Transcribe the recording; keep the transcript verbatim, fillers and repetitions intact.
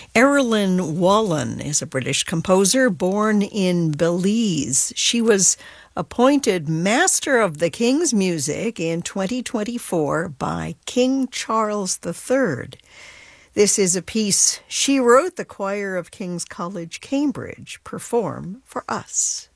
Erilyn Wallen is a British composer born in Belize. She was appointed Master of the King's Music in twenty twenty-four by King Charles the Third. This is a piece she wrote the choir of King's College, Cambridge, perform for us.